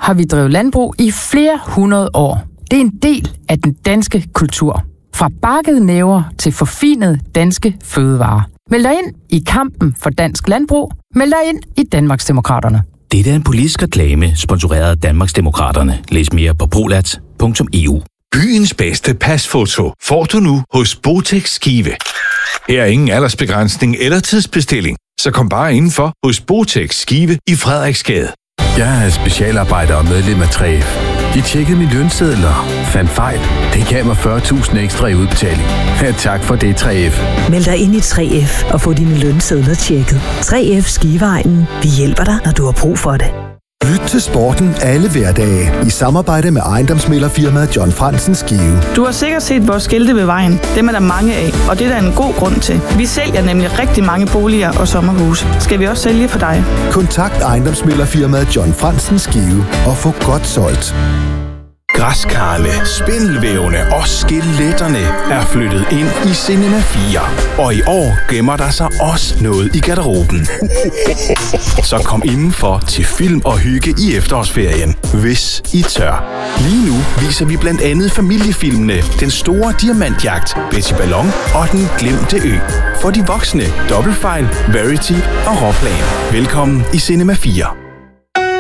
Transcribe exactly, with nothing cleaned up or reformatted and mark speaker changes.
Speaker 1: har vi drevet landbrug i flere hundrede år. Det er en del af den danske kultur. Fra bakkede næver til forfinede danske fødevarer. Meld dig ind i kampen for dansk landbrug. Meld dig ind i Danmarksdemokraterne.
Speaker 2: Det er en politisk reklame, sponsoreret af Danmarksdemokraterne. Læs mere på polat punktum e u.
Speaker 3: Byens bedste pasfoto får du nu hos Botex Skive. Her er ingen aldersbegrænsning eller tidsbestilling, så kom bare indenfor hos Botex Skive i Frederiksgade.
Speaker 4: Jeg er specialarbejder og medlem af tre F. De tjekkede mine lønsedler. Fandt fejl. Det gav mig fyrre tusind ekstra i udbetaling. Ja, tak for det, tre F.
Speaker 5: Meld dig ind i tre F og få dine lønsedler tjekket. tre F Skiveegnen. Vi hjælper dig, når du har brug for det.
Speaker 6: Lyt til sporten alle hverdage i samarbejde med ejendomsmæglerfirmaet John Fransen Skive.
Speaker 7: Du har sikkert set vores skilte ved vejen. Dem er der mange af, og det er der en god grund til. Vi sælger nemlig rigtig mange boliger og sommerhuse. Skal vi også sælge for dig?
Speaker 6: Kontakt ejendomsmæglerfirmaet John Fransen Skive og få godt solgt.
Speaker 4: Græskarne, spindelvævene og skeletterne er flyttet ind i Cinema fire. Og i år gemmer der sig også noget i garderoben. Så kom indenfor til film og hygge i efterårsferien, hvis I tør. Lige nu viser vi blandt andet familiefilmene Den Store Diamantjagt, Betty Ballon og Den Glemte Ø. For de voksne, Dobbeltfejl, Verity og Råplan. Velkommen i Cinema fire.